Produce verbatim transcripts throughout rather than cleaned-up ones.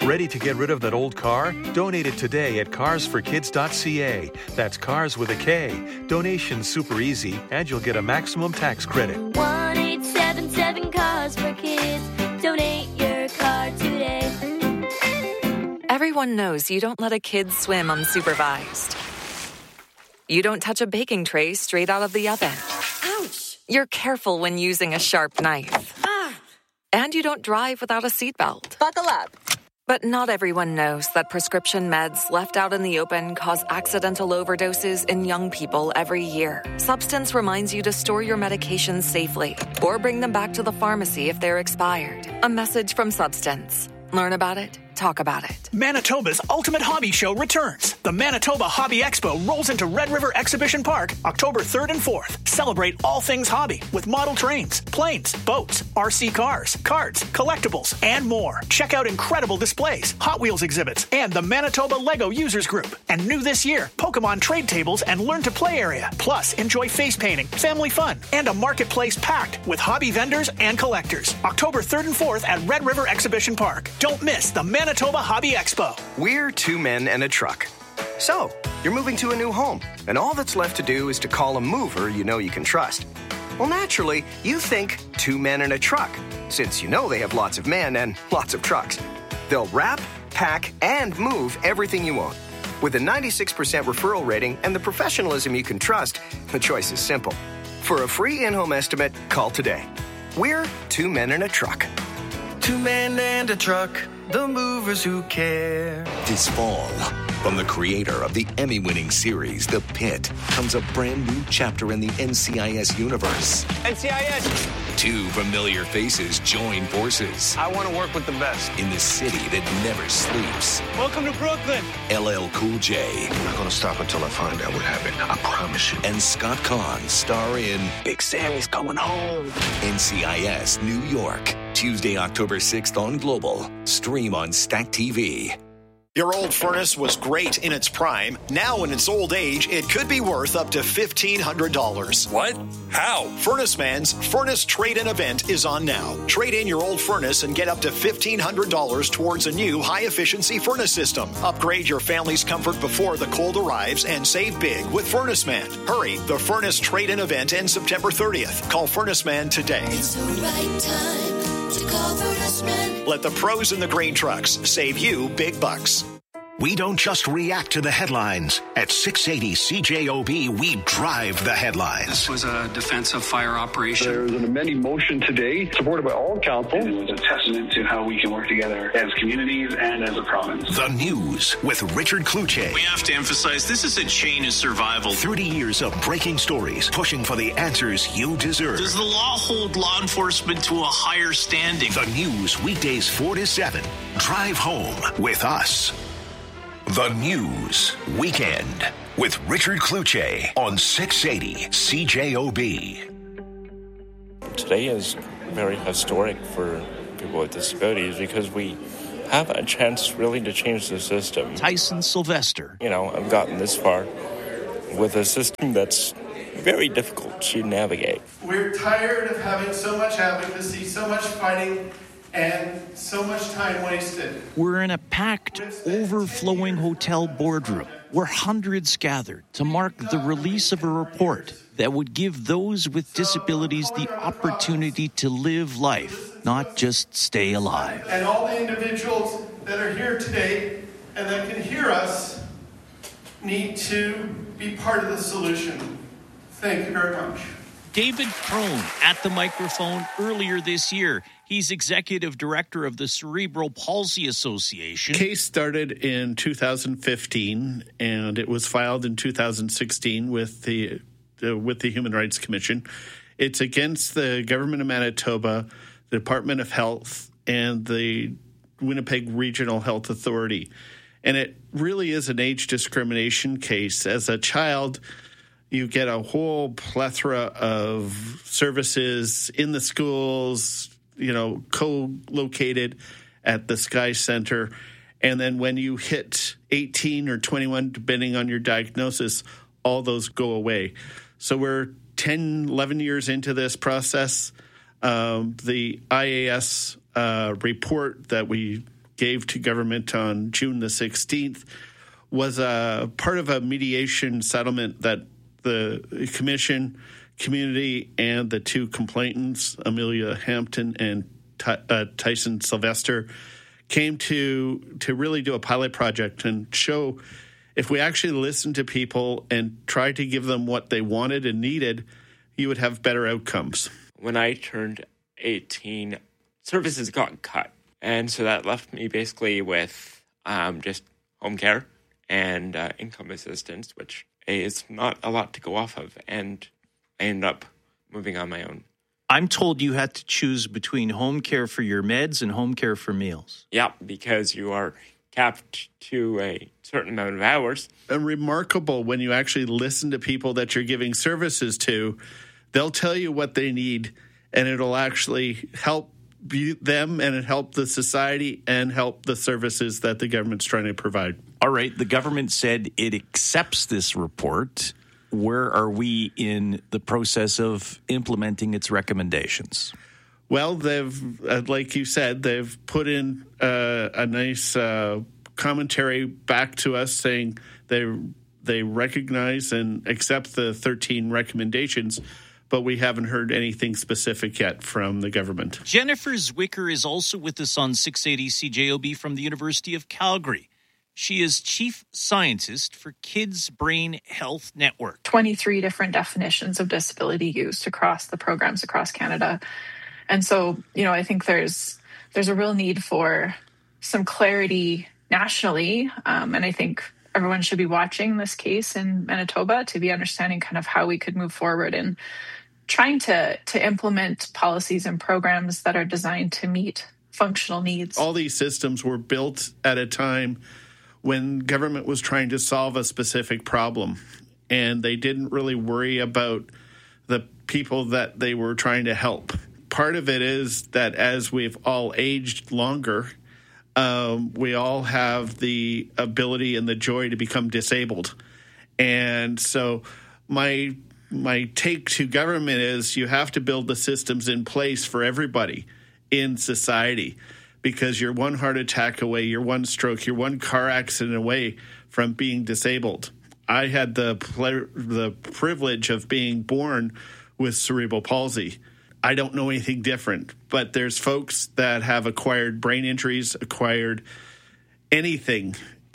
Ready to get rid of that old car? Donate it today at cars for kids dot c a. That's cars with a K. Donation's super easy, and you'll get a maximum tax credit. one eight seven seven cars for kids. Donate your car today. Everyone knows you don't let a kid swim unsupervised. You don't touch a baking tray straight out of the oven. Ouch! You're careful when using a sharp knife. Ah! And you don't drive without a seatbelt. Buckle up. But not everyone knows that prescription meds left out in the open cause accidental overdoses in young people every year. Substance reminds you to store your medications safely or bring them back to the pharmacy if they're expired. A message from Substance. Learn about it. Talk about it. Manitoba's Ultimate Hobby Show returns. The Manitoba Hobby Expo rolls into Red River Exhibition Park October third and fourth. Celebrate all things hobby with model trains, planes, boats, R C cars, cards, collectibles, and more. Check out incredible displays, Hot Wheels exhibits, and the Manitoba Lego Users Group. And new this year, Pokemon trade tables and learn to play area. Plus, enjoy face painting, family fun, and a marketplace packed with hobby vendors and collectors. October third and fourth at Red River Exhibition Park. Don't miss the Manitoba Hobby Expo. We're two men and a truck. So, you're moving to a new home, and all that's left to do is to call a mover you know you can trust. Well, naturally, you think two men and a truck, since you know they have lots of men and lots of trucks. They'll wrap, pack, and move everything you own. With a ninety-six percent referral rating and the professionalism you can trust, the choice is simple. For a free in-home estimate, call today. We're two men and a truck. Two men and a truck, the movers who care. This fall, from the creator of the Emmy-winning series, The Pit, comes a brand new chapter in the N C I S universe. N C I S! Two familiar faces join forces. I want to work with the best. In the city that never sleeps. Welcome to Brooklyn. L L Cool J. I'm not going to stop until I find out what happened. I promise you. And Scott Conn star in Big Sammy's coming home. N C I S New York. Tuesday, October sixth on Global. Stream on Stack T V. Your old furnace was great in its prime. Now in its old age, it could be worth up to fifteen hundred dollars. What? How? Furnace Man's Furnace Trade-In event is on now. Trade in your old furnace and get up to fifteen hundred dollars towards a new high-efficiency furnace system. Upgrade your family's comfort before the cold arrives and save big with Furnace Man. Hurry, the Furnace Trade-In event ends September thirtieth. Call Furnace Man today. It's the right time to call Furnace Man. Let the pros in the green trucks save you big bucks. We don't just react to the headlines. At six eighty C J O B, we drive the headlines. This was a defensive fire operation. There was an amending motion today, supported by all council. It was a testament to how we can work together as communities and as a province. The News with Richard Kluche. We have to emphasize this is a chain of survival. thirty years of breaking stories, pushing for the answers you deserve. Does the law hold law enforcement to a higher standing? The News, weekdays four to seven. Drive home with us. The News Weekend with Richard Kluche on six eighty C J O B. Today is very historic for people with disabilities because we have a chance really to change the system. Tyson Sylvester. You know, I've gotten this far with a system that's very difficult to navigate. We're tired of having so much advocacy, so much fighting, and so much time wasted. We're in a packed, overflowing hotel boardroom where hundreds gathered to mark the release of a report that would give those with disabilities the opportunity to live life, not just stay alive. And all the individuals that are here today and that can hear us need to be part of the solution. Thank you very much. David Crone at the microphone earlier this year. He's executive director of the Cerebral Palsy Association. Case started in two thousand fifteen, and it was filed in two thousand sixteen with the uh, with the Human Rights Commission. It's against the government of Manitoba, the Department of Health, and the Winnipeg Regional Health Authority. And it really is an age discrimination case. As a child, you get a whole plethora of services in the schools, you know, co-located at the Sky Center. And then when you hit eighteen or twenty-one, depending on your diagnosis, all those go away. So we're ten, eleven years into this process. Um, the I A S uh, report that we gave to government on June the sixteenth was a part of a mediation settlement that the commission, community, and the two complainants, Amelia Hampton and Ty- uh, Tyson Sylvester, came to to really do a pilot project and show if we actually listened to people and tried to give them what they wanted and needed, you would have better outcomes. When I turned eighteen, services got cut. And so that left me basically with um, just home care and uh, income assistance, which is not a lot to go off of. And I ended up moving on my own. I'm told you had to choose between home care for your meds and home care for meals. Yeah, because you are capped to a certain amount of hours. And remarkable when you actually listen to people that you're giving services to, they'll tell you what they need, and it'll actually help them and it help the society and help the services that the government's trying to provide. All right, the government said it accepts this report. Where are we in the process of implementing its recommendations? Well, they've, uh, like you said, they've put in uh, a nice uh, commentary back to us saying they they recognize and accept the thirteen recommendations, but we haven't heard anything specific yet from the government. Jennifer Zwicker is also with us on six eighty C J O B from the University of Calgary. She is chief scientist for Kids Brain Health Network. twenty-three different definitions of disability used across the programs across Canada. And so, you know, I think there's there's a real need for some clarity nationally. Um, and I think everyone should be watching this case in Manitoba to be understanding kind of how we could move forward in trying to to implement policies and programs that are designed to meet functional needs. All these systems were built at a time when government was trying to solve a specific problem, and they didn't really worry about the people that they were trying to help. Part of it is that as we've all aged longer, um, we all have the ability and the joy to become disabled. And so my my take to government is you have to build the systems in place for everybody in society, because you're one heart attack away, you're one stroke, you're one car accident away from being disabled. I had the ple- the privilege of being born with cerebral palsy. I don't know anything different, but there's folks that have acquired brain injuries, acquired anything,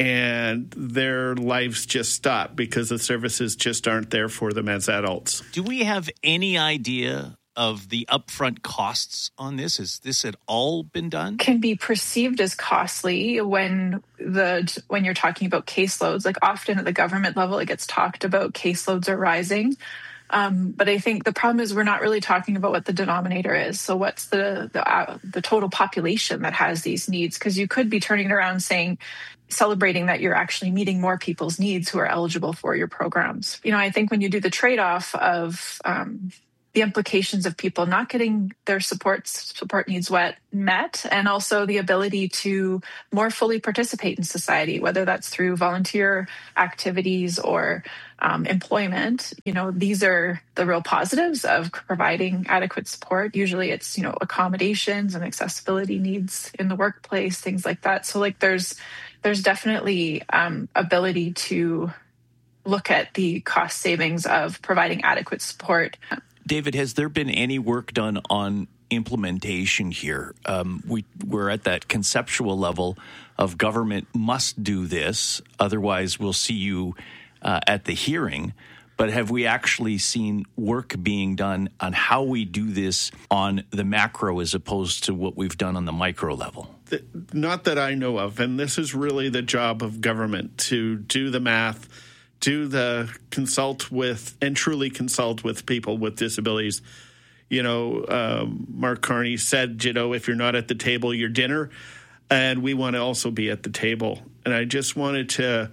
and their lives just stop because the services just aren't there for them as adults. Do we have any idea of the upfront costs on this? Has this at all been done? Can be perceived as costly when the when you're talking about caseloads. Like often at the government level, it gets talked about caseloads are rising. Um, but I think the problem is we're not really talking about what the denominator is. So what's the the, uh, the total population that has these needs? Because you could be turning it around saying, celebrating that you're actually meeting more people's needs who are eligible for your programs. You know, I think when you do the trade-off of um, the implications of people not getting their support support needs wet, met, and also the ability to more fully participate in society, whether that's through volunteer activities or um, employment. You know, these are the real positives of providing adequate support. Usually it's, you know, accommodations and accessibility needs in the workplace, things like that. So like there's there's definitely um, ability to look at the cost savings of providing adequate support. David, has there been any work done on implementation here? Um, we, we're at that conceptual level of government must do this, otherwise we'll see you uh, at the hearing. But have we actually seen work being done on how we do this on the macro as opposed to what we've done on the micro level? The, not that I know of, and this is really the job of government, to do the math, do the consult with and truly consult with people with disabilities. You know, um, Mark Carney said, you know, if you're not at the table, you're dinner. And we want to also be at the table. And I just wanted to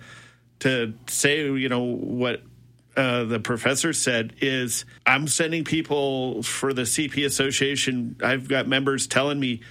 to say, you know, what uh, the professor said is I'm sending people for the C P Association. I've got members telling me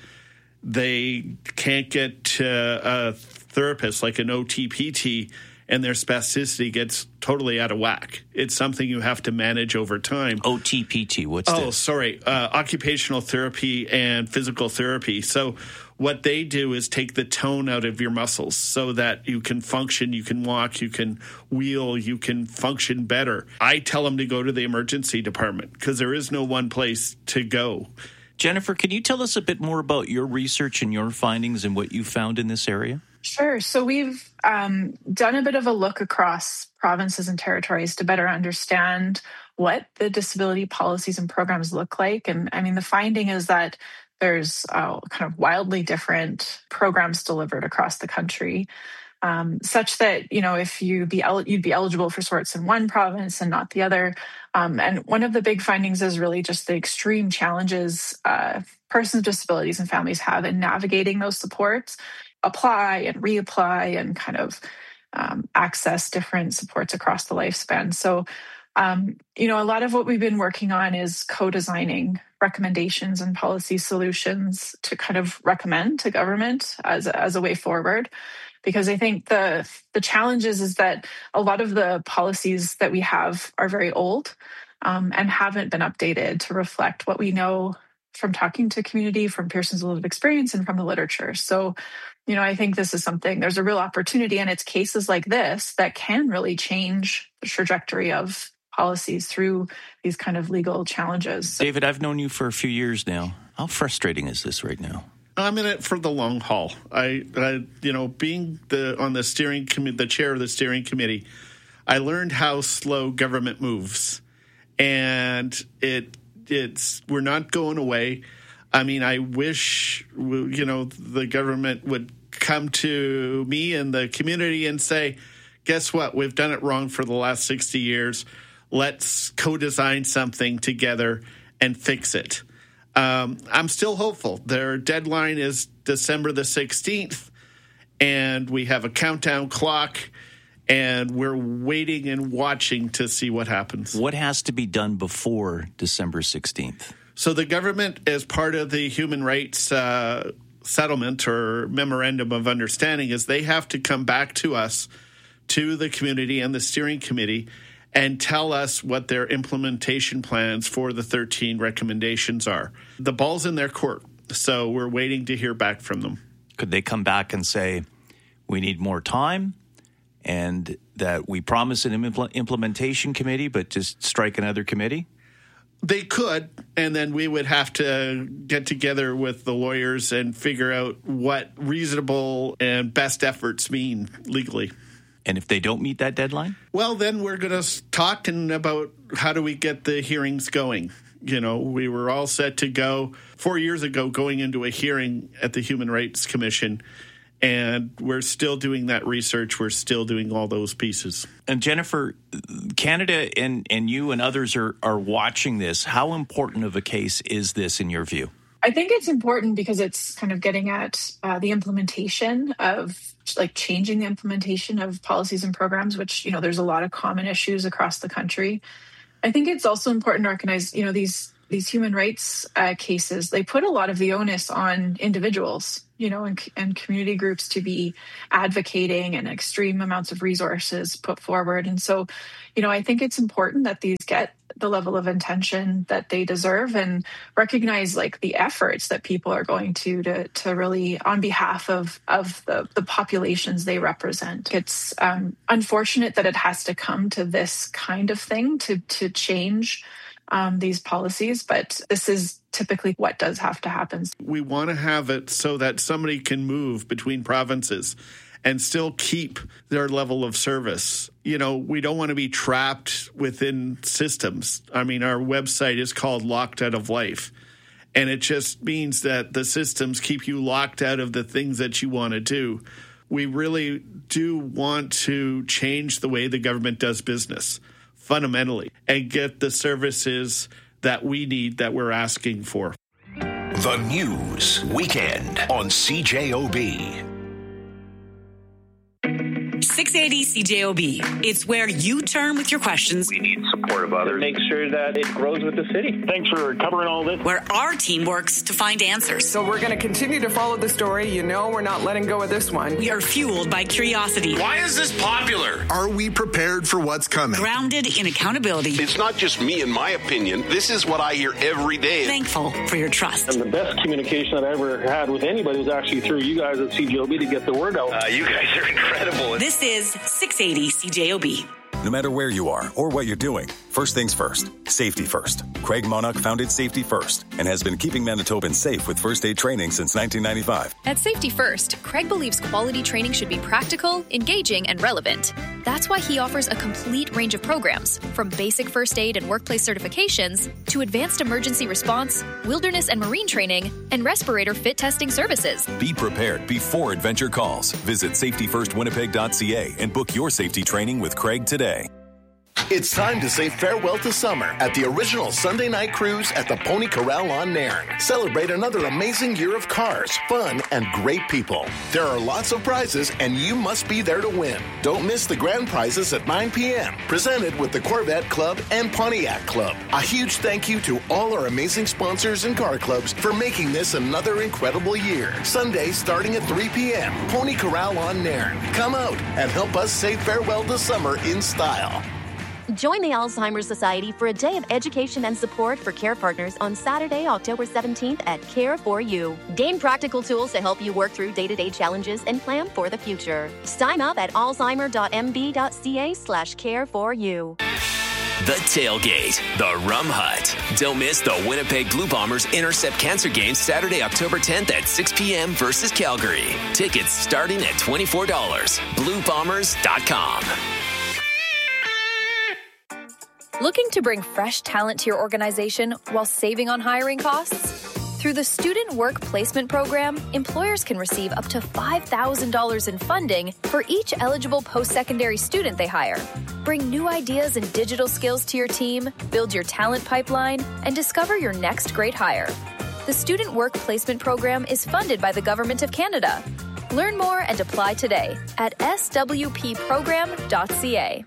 they can't get uh, a therapist like an O T P T, and their spasticity gets totally out of whack. It's something you have to manage over time. O T P T, what's oh, this? sorry, uh, occupational therapy and physical therapy. So what they do is take the tone out of your muscles so that you can function, you can walk, you can wheel, you can function better. I tell them to go to the emergency department because there is no one place to go. Jennifer, can you tell us a bit more about your research and your findings and what you found in this area? Sure. So we've um, done a bit of a look across provinces and territories to better understand what the disability policies and programs look like. And I mean, the finding is that there's uh, kind of wildly different programs delivered across the country, um, such that, you know, if you be el- you'd be eligible for sorts in one province and not the other. Um, and one of the big findings is really just the extreme challenges uh, persons with disabilities and families have in navigating those supports, apply and reapply and kind of um, access different supports across the lifespan. So, um, you know, a lot of what we've been working on is co-designing recommendations and policy solutions to kind of recommend to government as a, as a way forward. Because I think the the challenge is, is that a lot of the policies that we have are very old um, and haven't been updated to reflect what we know from talking to community, from Pearson's lived experience, and from the literature. So, you know, I think this is something, there's a real opportunity, and it's cases like this that can really change the trajectory of policies through these kind of legal challenges. David, I've known you for a few years now. How frustrating is this right now? I'm in it for the long haul. I, I you know, being the on the steering committee, the chair of the steering committee, I learned how slow government moves, and it it's we're not going away. I mean, I wish you know the government would come to me and the community and say, "Guess what? We've done it wrong for the last sixty years. Let's co-design something together and fix it." Um, I'm still hopeful. Their deadline is December the sixteenth, and we have a countdown clock, and we're waiting and watching to see what happens. What has to be done before December sixteenth? So the government, as part of the human rights uh, settlement or memorandum of understanding, is they have to come back to us, to the community and the steering committee, and tell us what their implementation plans for the thirteen recommendations are. The ball's in their court, so we're waiting to hear back from them. Could they come back and say, we need more time, and that we promise an impl- implementation committee, but just strike another committee? They could, and then we would have to get together with the lawyers and figure out what reasonable and best efforts mean legally. And if they don't meet that deadline? Well, then we're going to talk about how do we get the hearings going. You know, we were all set to go four years ago going into a hearing at the Human Rights Commission, and we're still doing that research. We're still doing all those pieces. And Jennifer, Canada and, and you and others are, are watching this. How important of a case is this in your view? I think it's important because it's kind of getting at uh, the implementation of, like, changing the implementation of policies and programs, which, you know, there's a lot of common issues across the country. I think it's also important to recognize, you know, these these human rights uh, cases, they put a lot of the onus on individuals, you know, and, and community groups to be advocating, and extreme amounts of resources put forward. And so, you know, I think it's important that these get the level of attention that they deserve, and recognize, like, the efforts that people are going to to, to really, on behalf of, of the, the populations they represent. It's um, unfortunate that it has to come to this kind of thing to, to change um, these policies, but this is typically what does have to happen. We want to have it so that somebody can move between provinces and still keep their level of service. You know, we don't want to be trapped within systems. I mean, our website is called Locked Out of Life, and it just means that the systems keep you locked out of the things that you want to do. We really do want to change the way the government does business fundamentally and get the services that we need, that we're asking for. The News Weekend on C J O B. six eighty C J O B. It's where you turn with your questions. We need support of others. Make sure that it grows with the city. Thanks for covering all this. Where our team works to find answers. So we're going to continue to follow the story. You know we're not letting go of this one. We are fueled by curiosity. Why is this popular? Are we prepared for what's coming? Grounded in accountability. It's not just me and my opinion. This is what I hear every day. Thankful for your trust. And the best communication that I ever had with anybody was actually through you guys at C J O B to get the word out. Uh, you guys are incredible. This is six eighty C J O B. No matter where you are or what you're doing, first things first, safety first. Craig Monarch founded Safety First and has been keeping Manitobans safe with first aid training since nineteen ninety-five. At Safety First, Craig believes quality training should be practical, engaging, and relevant. That's why he offers a complete range of programs, from basic first aid and workplace certifications to advanced emergency response, wilderness and marine training, and respirator fit testing services. Be prepared before adventure calls. Visit safety first winnipeg dot c a and book your safety training with Craig today. It's time to say farewell to summer at the original Sunday night cruise at the Pony Corral on Nairn. Celebrate another amazing year of cars, fun, and great people. There are lots of prizes, and you must be there to win. Don't miss the grand prizes at nine p.m., presented with the Corvette Club and Pontiac Club. A huge thank you to all our amazing sponsors and car clubs for making this another incredible year. Sunday starting at three p.m., Pony Corral on Nairn. Come out and help us say farewell to summer in style. Join the Alzheimer's Society for a day of education and support for care partners on Saturday, October seventeenth at Care for You. Gain practical tools to help you work through day-to-day challenges and plan for the future. Sign up at alzheimer dot m b dot c a slash care for you. The Tailgate, the Rum Hut. Don't miss the Winnipeg Blue Bombers Intercept Cancer Games Saturday, October tenth at six p.m. versus Calgary. Tickets starting at twenty-four dollars. blue bombers dot com. Looking to bring fresh talent to your organization while saving on hiring costs? Through the Student Work Placement Program, employers can receive up to five thousand dollars in funding for each eligible post-secondary student they hire. Bring new ideas and digital skills to your team, build your talent pipeline, and discover your next great hire. The Student Work Placement Program is funded by the Government of Canada. Learn more and apply today at s w p program dot c a.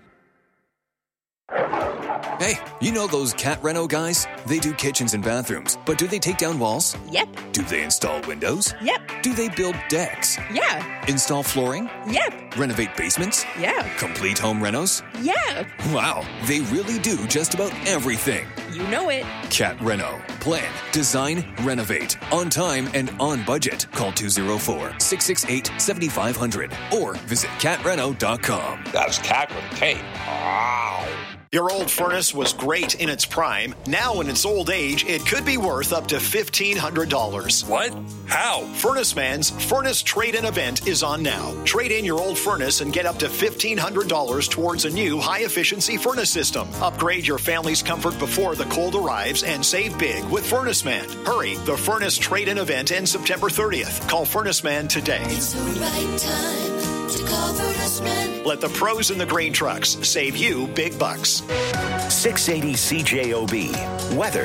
Hey, you know those Cat Reno guys? They do kitchens and bathrooms, but do they take down walls? Yep. Do they install windows? Yep. Do they build decks? Yeah. Install flooring? Yep. Renovate basements? Yeah. Complete home renos? Yeah. Wow, they really do just about everything. You know it. Cat Reno. Plan, design, renovate. On time and on budget. Call two oh four, six six eight, seven five zero zero or visit cat reno dot com. That's cat with a K. Wow. Your old furnace was great in its prime. Now in its old age, it could be worth up to fifteen hundred dollars. What? How? Furnace Man's Furnace Trade-In event is on now. Trade in your old furnace and get up to fifteen hundred dollars towards a new high-efficiency furnace system. Upgrade your family's comfort before the cold arrives and save big with Furnace Man. Hurry, the Furnace Trade-In event ends September thirtieth. Call Furnace Man today. It's the right time to call Furnace Man. Let the pros in the grain trucks save you big bucks. six eighty C J O B. Weather.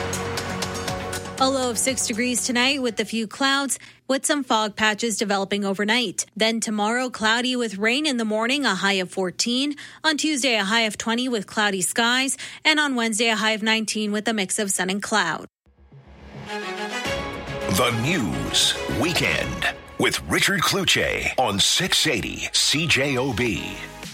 A low of six degrees tonight with a few clouds, with some fog patches developing overnight. Then tomorrow, cloudy with rain in the morning, a high of fourteen. On Tuesday, a high of twenty with cloudy skies. And on Wednesday, a high of nineteen with a mix of sun and cloud. The News Weekend with Richard Kluche on six eighty C J O B.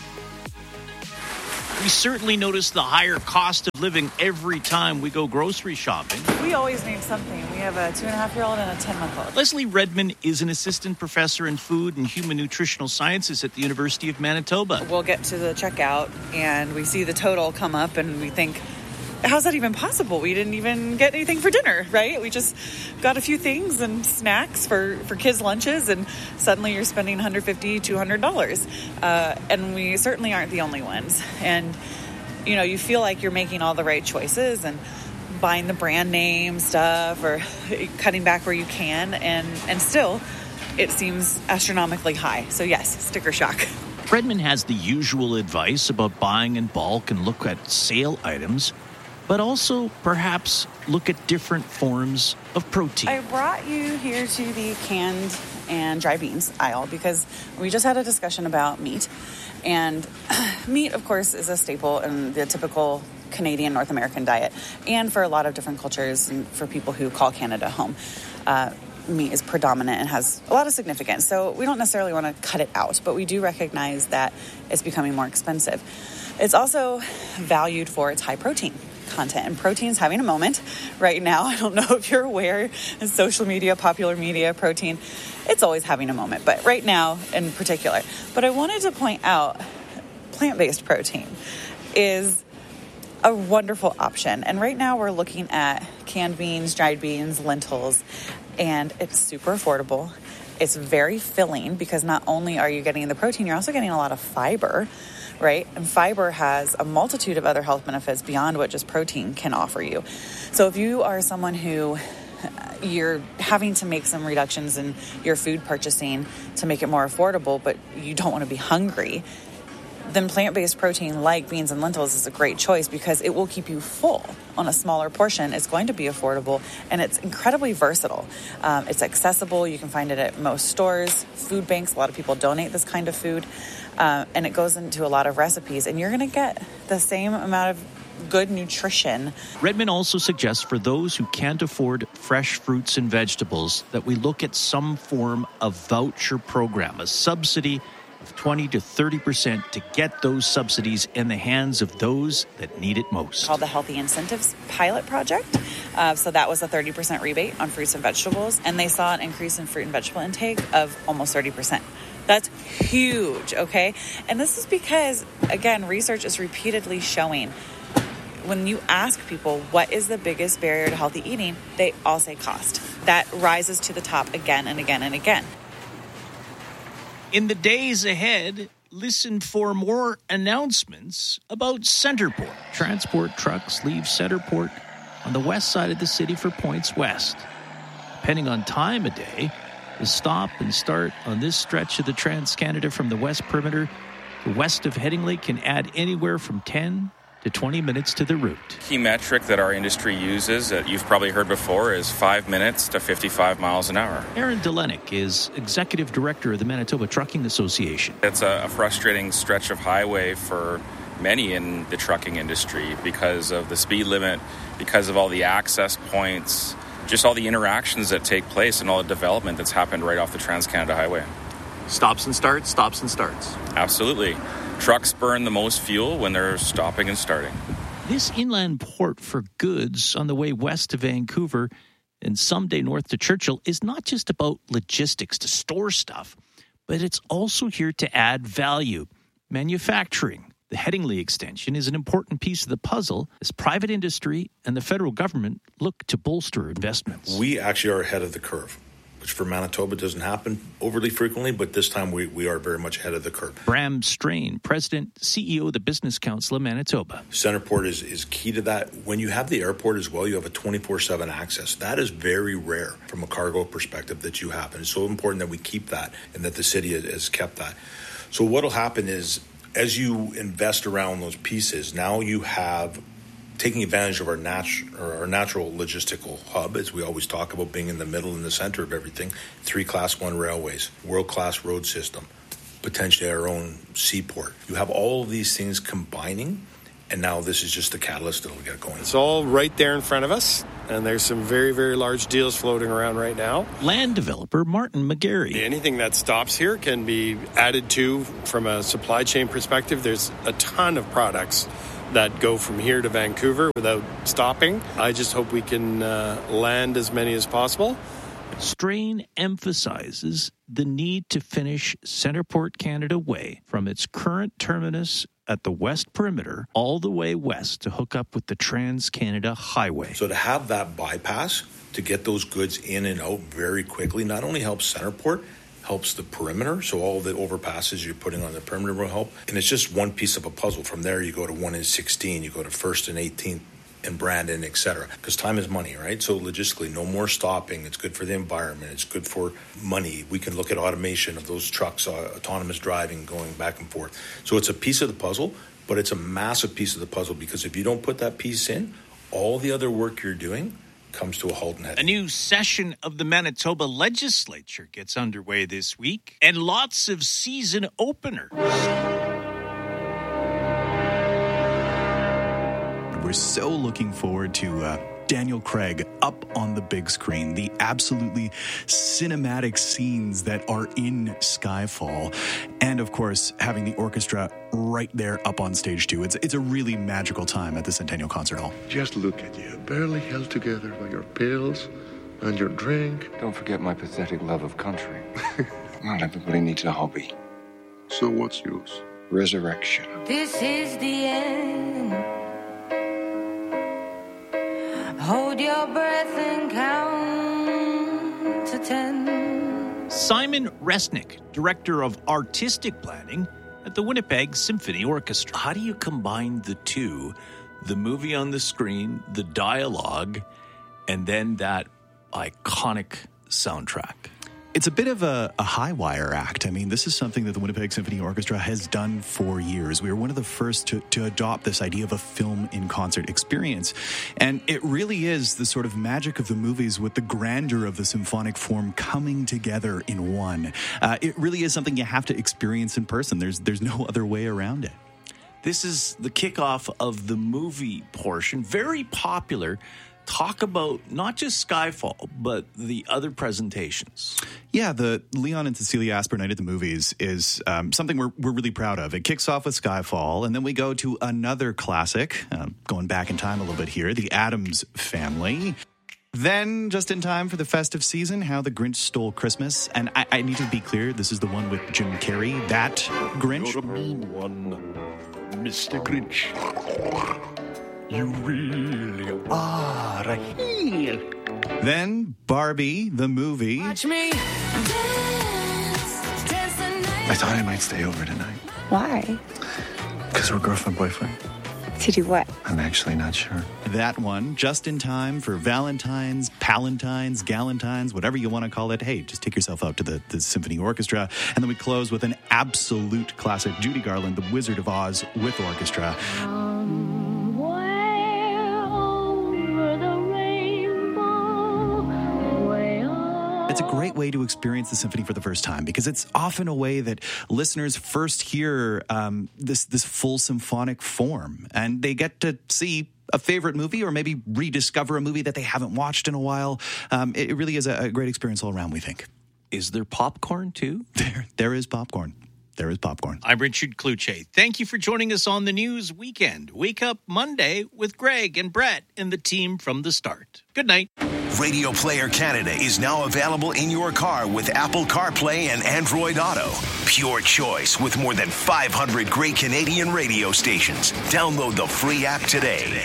We certainly notice the higher cost of living every time we go grocery shopping. We always need something. We have a two and a half year old and a ten month old. Leslie Redman is an assistant professor in food and human nutritional sciences at the University of Manitoba. We'll get to the checkout and we see the total come up and we think, how's that even possible? We didn't even get anything for dinner, right? We just got a few things and snacks for, for kids' lunches, and suddenly you're spending one hundred fifty dollars, two hundred dollars. Uh, and we certainly aren't the only ones. And, you know, you feel like you're making all the right choices and buying the brand name stuff or cutting back where you can, and, and still it seems astronomically high. So yes, sticker shock. Redman has the usual advice about buying in bulk and look at sale items, but also perhaps look at different forms of protein. I brought you here to the canned and dry beans aisle because we just had a discussion about meat. And meat, of course, is a staple in the typical Canadian North American diet, and for a lot of different cultures and for people who call Canada home. Uh, meat is predominant and has a lot of significance. So we don't necessarily want to cut it out, but we do recognize that it's becoming more expensive. It's also valued for its high protein content, and protein is having a moment right now. I don't know if you're aware, in social media, popular media, protein, it's always having a moment, but right now in particular. But I wanted to point out plant-based protein is a wonderful option. And right now we're looking at canned beans, dried beans, lentils, and it's super affordable. It's very filling because not only are you getting the protein, you're also getting a lot of fiber, right? And fiber has a multitude of other health benefits beyond what just protein can offer you. So if you are someone who you're having to make some reductions in your food purchasing to make it more affordable, but you don't want to be hungry, then plant-based protein like beans and lentils is a great choice because it will keep you full on a smaller portion. It's going to be affordable, and it's incredibly versatile. Um, it's accessible. You can find it at most stores, food banks. A lot of people donate this kind of food, uh, and it goes into a lot of recipes, and you're going to get the same amount of good nutrition. Redmond also suggests for those who can't afford fresh fruits and vegetables that we look at some form of voucher program, a subsidy of twenty to thirty percent to get those subsidies in the hands of those that need it most. Called the Healthy Incentives Pilot Project. Uh, so that was a thirty percent rebate on fruits and vegetables, and they saw an increase in fruit and vegetable intake of almost thirty percent. That's huge, okay? And this is because, again, research is repeatedly showing when you ask people what is the biggest barrier to healthy eating, they all say cost. That rises to the top again and again and again. In the days ahead, listen for more announcements about Centerport. Transport trucks leave Centerport on the west side of the city for points west. Depending on time of day, the stop and start on this stretch of the Trans-Canada from the west perimeter to west of Headingley can add anywhere from ten to twenty minutes to the route. Key metric that our industry uses that you've probably heard before is five minutes to fifty-five miles an hour. Aaron Delenick is Executive Director of the Manitoba Trucking Association. It's a, a frustrating stretch of highway for many in the trucking industry because of the speed limit, because of all the access points, just all the interactions that take place and all the development that's happened right off the Trans-Canada Highway. Stops and starts, stops and starts. Absolutely. Trucks burn the most fuel when they're stopping and starting. This inland port for goods on the way west to Vancouver and someday north to Churchill is not just about logistics to store stuff, but it's also here to add value. Manufacturing. The Headingley extension is an important piece of the puzzle as private industry and the federal government look to bolster investments. We actually are ahead of the curve, which for Manitoba doesn't happen overly frequently, but this time we, we are very much ahead of the curve. Bram Strain, President, C E O of the Business Council of Manitoba. Centerport is, is key to that. When you have the airport as well, you have a twenty-four seven access. That is very rare from a cargo perspective that you have, and it's so important that we keep that and that the city has kept that. So what will happen is, as you invest around those pieces, now you have taking advantage of our, nat- or our natural logistical hub, as we always talk about being in the middle and the center of everything, three Class one railways, world-class road system, potentially our own seaport. You have all of these things combining, and now this is just the catalyst that will get going. It's all right there in front of us, and there's some very, very large deals floating around right now. Land developer Martin McGarry. Anything that stops here can be added to from a supply chain perspective. There's a ton of products that go from here to Vancouver without stopping. I just hope we can uh, land as many as possible. Strain emphasizes the need to finish Centerport Canada Way from its current terminus at the west perimeter all the way west to hook up with the Trans-Canada Highway. So to have that bypass, to get those goods in and out very quickly, not only helps Centerport, helps the perimeter, so all the overpasses you're putting on the perimeter will help. And it's just one piece of a puzzle. From there, you go to one and sixteen, you go to first and eighteenth, and Brandon, et cetera. Because time is money, right? So logistically, no more stopping. It's good for the environment. It's good for money. We can look at automation of those trucks, uh, autonomous driving, going back and forth. So it's a piece of the puzzle, but it's a massive piece of the puzzle because if you don't put that piece in, all the other work you're doing comes to a halting head. A new session of the Manitoba legislature gets underway this week, and lots of season openers. We're so looking forward to uh, Daniel Craig up on the big screen, the absolutely cinematic scenes that are in Skyfall, and of course having the orchestra right there up on stage too. It's it's a really magical time at the Centennial Concert Hall. Just look at you, barely held together by your pills and your drink. Don't forget my pathetic love of country. Not everybody needs a hobby. So what's yours? Resurrection. This is the end. Hold your breath and count to ten. Simon Resnick, Director of Artistic Planning at the Winnipeg Symphony Orchestra. How do you combine the two, the movie on the screen, the dialogue, and then that iconic soundtrack? It's a bit of a, a high wire act. I mean, this is something that the Winnipeg Symphony Orchestra has done for years. We were one of the first to, to adopt this idea of a film in concert experience. And it really is the sort of magic of the movies with the grandeur of the symphonic form coming together in one. Uh, it really is something you have to experience in person. There's, there's no other way around it. This is the kickoff of the movie portion. Very popular. Talk about not just Skyfall, but the other presentations. Yeah, the Leon and Cecilia Asper Night at the Movies is um, something we're we're really proud of. It kicks off with Skyfall, and then we go to another classic, uh, going back in time a little bit here, The Addams Family. Then, just in time for the festive season, How the Grinch Stole Christmas. And I, I need to be clear, this is the one with Jim Carrey. That Grinch. You're a mean one, Mister Grinch. You really are a heel. Then Barbie, the movie. Watch me dance, dance the night. I thought I might stay over tonight. Why? Because we're girlfriend, boyfriend. To do what? I'm actually not sure. That one, just in time for Valentine's, Palantines, Galentines, whatever you want to call it. Hey, just take yourself out to the, the Symphony Orchestra. And then we close with an absolute classic, Judy Garland, The Wizard of Oz with orchestra. It's a great way to experience the symphony for the first time because it's often a way that listeners first hear um, this this full symphonic form, and they get to see a favorite movie or maybe rediscover a movie that they haven't watched in a while. Um, it, it really is a, a great experience all around, we think. Is there popcorn too? There, there is popcorn. There is popcorn. I'm Richard Kluche. Thank you for joining us on the News Weekend. Wake up Monday with Greg and Brett and the team from the start. Good night. Radio Player Canada is now available in your car with Apple CarPlay and Android Auto. Pure choice with more than five hundred great Canadian radio stations. Download the free app today.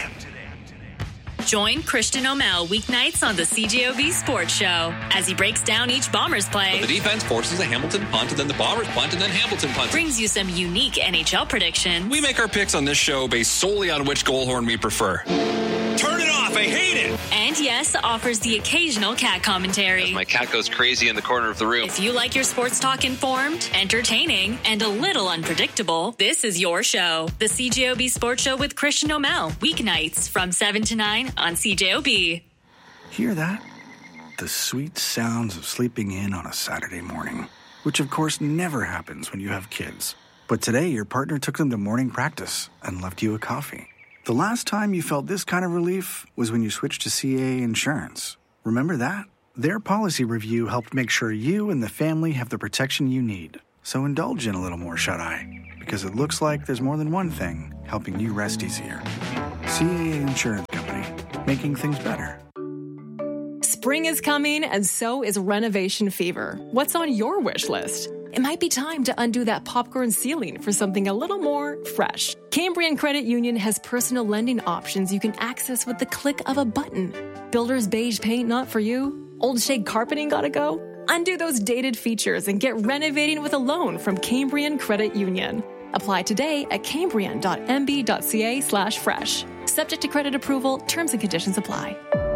Join Christian O'Mell weeknights on the C J O B Sports Show as he breaks down each Bombers play. But the defense forces a Hamilton punt, and then the Bombers punt, and then Hamilton punt. Brings you some unique N H L predictions. We make our picks on this show based solely on which goal horn we prefer. Turn it off! I hate it! And yes, offers the occasional cat commentary. As my cat goes crazy in the corner of the room. If you like your sports talk informed, entertaining, and a little unpredictable, this is your show. The C J O B Sports Show with Christian O'Mell. Weeknights from seven to nine on C J O B. Hear that? The sweet sounds of sleeping in on a Saturday morning, which of course never happens when you have kids. But today your partner took them to morning practice and left you a coffee. The last time you felt this kind of relief was when you switched to C A A Insurance. Remember that? Their policy review helped make sure you and the family have the protection you need. So indulge in a little more shut-eye, because it looks like there's more than one thing helping you rest easier. C A A Insurance Company, making things better. Spring is coming, and so is renovation fever. What's on your wish list? It might be time to undo that popcorn ceiling for something a little more fresh. Cambrian Credit Union has personal lending options you can access with the click of a button. Builder's beige paint not for you? Old shade carpeting gotta go? Undo those dated features and get renovating with a loan from Cambrian Credit Union. Apply today at cambrian.mb.ca slash fresh. Subject to credit approval, terms and conditions apply.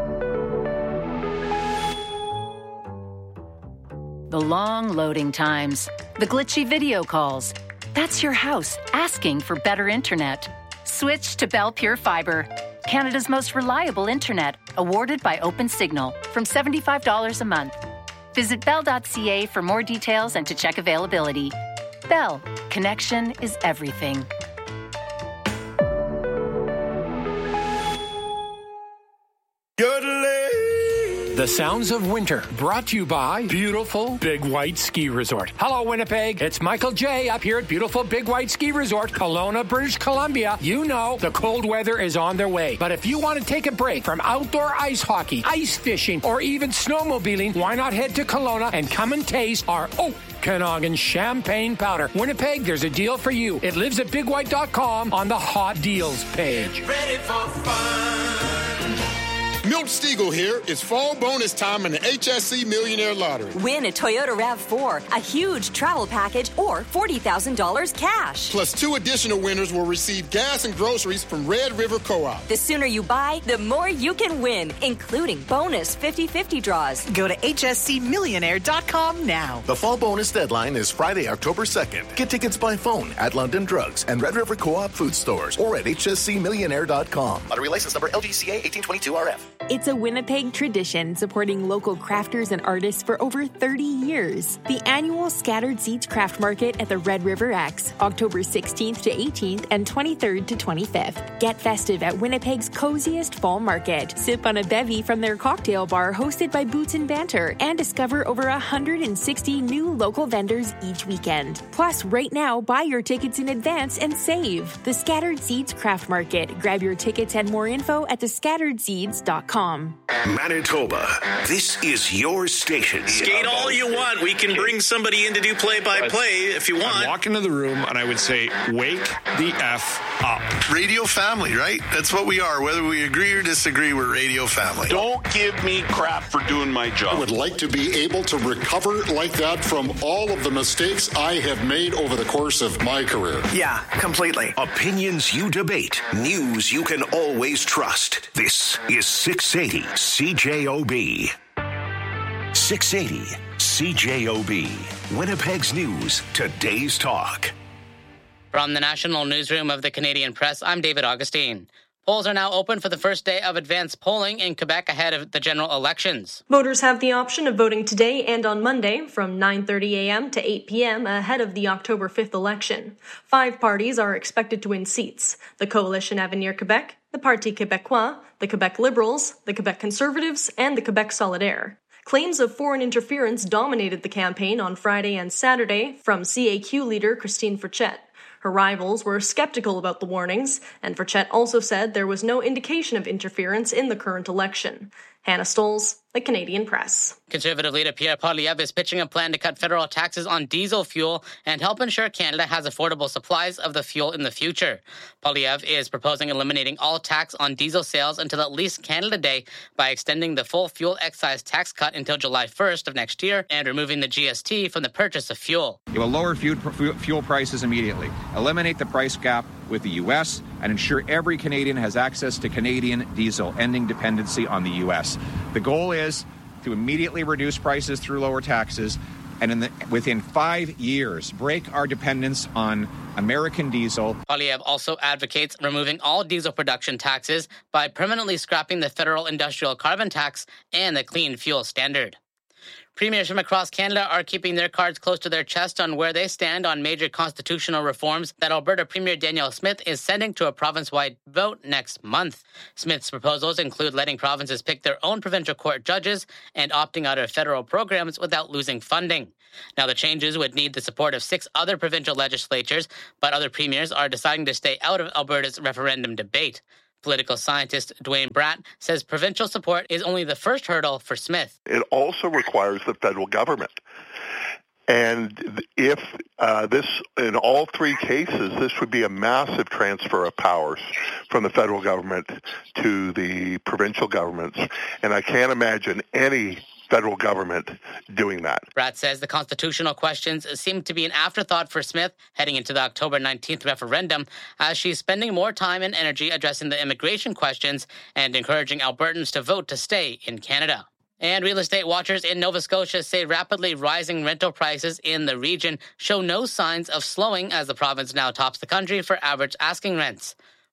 The long loading times, the glitchy video calls. That's your house asking for better internet. Switch to Bell Pure Fiber. Canada's most reliable internet, awarded by OpenSignal, from seventy-five dollars a month. Visit bell dot c a for more details and to check availability. Bell, connection is everything. The Sounds of Winter, brought to you by beautiful Big White Ski Resort. Hello, Winnipeg. It's Michael J. up here at beautiful Big White Ski Resort, Kelowna, British Columbia. You know the cold weather is on their way. But if you want to take a break from outdoor ice hockey, ice fishing, or even snowmobiling, why not head to Kelowna and come and taste our Okanagan Champagne Powder. Winnipeg, there's a deal for you. It lives at big white dot com on the Hot Deals page. Ready for fun. Milt Stegall here. It's fall bonus time in the H S C Millionaire Lottery. Win a Toyota RAV four, a huge travel package, or forty thousand dollars cash. Plus, two additional winners will receive gas and groceries from Red River Co-op. The sooner you buy, the more you can win, including bonus fifty-fifty draws. Go to H S C millionaire dot com now. The fall bonus deadline is Friday, October second. Get tickets by phone at London Drugs and Red River Co-op food stores or at H S C millionaire dot com. Lottery license number L G C A eighteen twenty-two R F. It's a Winnipeg tradition supporting local crafters and artists for over thirty years. The annual Scattered Seeds Craft Market at the Red River X, October sixteenth to eighteenth and twenty-third to twenty-fifth. Get festive at Winnipeg's coziest fall market. Sip on a bevy from their cocktail bar hosted by Boots and Banter and discover over one hundred sixty new local vendors each weekend. Plus, right now, buy your tickets in advance and save. The Scattered Seeds Craft Market. Grab your tickets and more info at the scattered seeds dot com. Manitoba, this is your station. Skate all you want. We can bring somebody in to do play-by-play if you want. I'd walk into the room and I would say, wake the F up. Radio family, right? That's what we are. Whether we agree or disagree, we're radio family. Don't give me crap for doing my job. I would like to be able to recover like that from all of the mistakes I have made over the course of my career. Yeah, completely. Opinions you debate. News you can always trust. This is six eighty C J O B. six eighty C J O B. Winnipeg's News, today's talk. From the National Newsroom of the Canadian Press, I'm David Augustine. Polls are now open for the first day of advanced polling in Quebec ahead of the general elections. Voters have the option of voting today and on Monday from nine thirty a.m. to eight p.m. ahead of the October fifth election. Five parties are expected to win seats: the Coalition Avenir Quebec, the Parti Québécois, the Quebec Liberals, the Quebec Conservatives, and the Quebec Solidaire. Claims of foreign interference dominated the campaign on Friday and Saturday from C A Q leader Christine Frechette. Her rivals were skeptical about the warnings, and Frechette also said there was no indication of interference in the current election. Hannah Stolz, The Canadian Press. Conservative leader Pierre Poilievre is pitching a plan to cut federal taxes on diesel fuel and help ensure Canada has affordable supplies of the fuel in the future. Poilievre is proposing eliminating all tax on diesel sales until at least Canada Day by extending the full fuel excise tax cut until July first of next year and removing the G S T from the purchase of fuel. It will lower fuel prices immediately, eliminate the price gap with the U S, and ensure every Canadian has access to Canadian diesel, ending dependency on the U S. The goal is to immediately reduce prices through lower taxes, and in the, within five years, break our dependence on American diesel. Poilievre also advocates removing all diesel production taxes by permanently scrapping the federal industrial carbon tax and the clean fuel standard. Premiers from across Canada are keeping their cards close to their chest on where they stand on major constitutional reforms that Alberta Premier Danielle Smith is sending to a province-wide vote next month. Smith's proposals include letting provinces pick their own provincial court judges and opting out of federal programs without losing funding. Now, the changes would need the support of six other provincial legislatures, but other premiers are deciding to stay out of Alberta's referendum debate. Political scientist Dwayne Bratt says provincial support is only the first hurdle for Smith. It also requires the federal government. And if uh, this, in all three cases, this would be a massive transfer of powers from the federal government to the provincial governments. And I can't imagine any federal government doing that. Bratt says the constitutional questions seem to be an afterthought for Smith heading into the October nineteenth referendum, as she's spending more time and energy addressing the immigration questions and encouraging Albertans to vote to stay in Canada. And real estate watchers in Nova Scotia say rapidly rising rental prices in the region show no signs of slowing as the province now tops the country for average asking rents.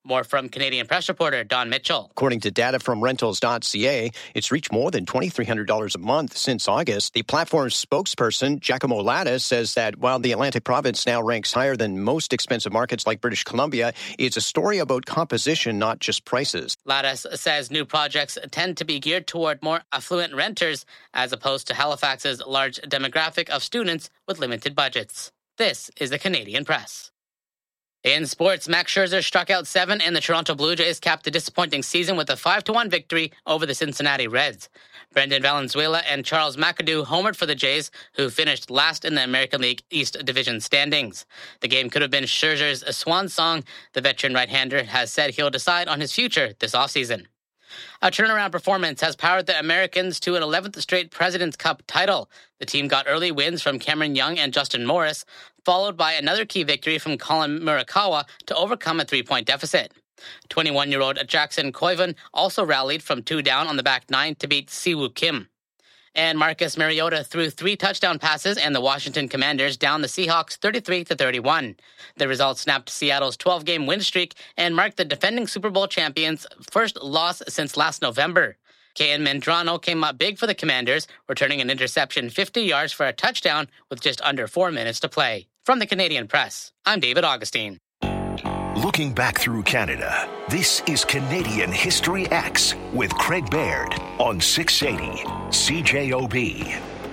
More from Canadian Press reporter Don Mitchell. According to data from rentals dot c a, it's reached more than two thousand three hundred dollars a month since August. The platform's spokesperson, Giacomo Latta, says that while the Atlantic province now ranks higher than most expensive markets like British Columbia, it's a story about composition, not just prices. Latta says new projects tend to be geared toward more affluent renters as opposed to Halifax's large demographic of students with limited budgets. This is the Canadian Press. In sports, Max Scherzer struck out seven, and the Toronto Blue Jays capped a disappointing season with a five to one victory over the Cincinnati Reds. Brendan Valenzuela and Charles McAdoo homered for the Jays, who finished last in the American League East Division standings. The game could have been Scherzer's swan song. The veteran right-hander has said he'll decide on his future this offseason. A turnaround performance has powered the Americans to an eleventh straight President's Cup title. The team got early wins from Cameron Young and Justin Morris, followed by another key victory from Colin Murakawa to overcome a three-point deficit. twenty-one-year-old Jackson Koivu also rallied from two down on the back nine to beat Siwoo Kim. And Marcus Mariota threw three touchdown passes, and the Washington Commanders downed the Seahawks thirty-three to thirty-one. The result snapped Seattle's twelve-game win streak and marked the defending Super Bowl champions' first loss since last November. Kayan Medrano came up big for the Commanders, returning an interception fifty yards for a touchdown with just under four minutes to play. From the Canadian Press, I'm David Augustine. Looking back through Canada, this is Canadian History X with Craig Baird on six eighty C J O B.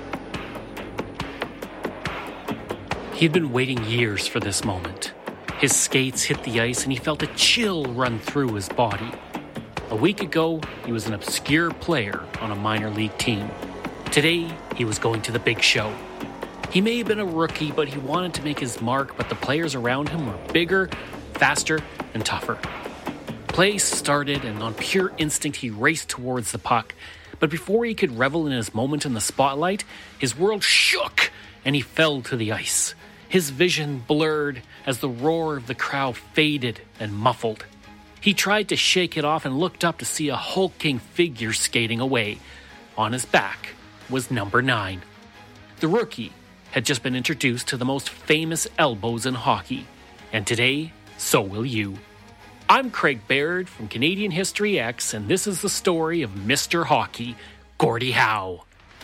He'd been waiting years for this moment. His skates hit the ice and he felt a chill run through his body. A week ago, he was an obscure player on a minor league team. Today, he was going to the big show. He may have been a rookie, but he wanted to make his mark, but the players around him were bigger, faster, and tougher. Play started, and on pure instinct, he raced towards the puck. But before he could revel in his moment in the spotlight, his world shook, and he fell to the ice. His vision blurred as the roar of the crowd faded and muffled. He tried to shake it off and looked up to see a hulking figure skating away. On his back was number nine. The rookie had just been introduced to the most famous elbows in hockey. And today, so will you. I'm Craig Baird from Canadian History X, and this is the story of Mister Hockey, Gordie Howe.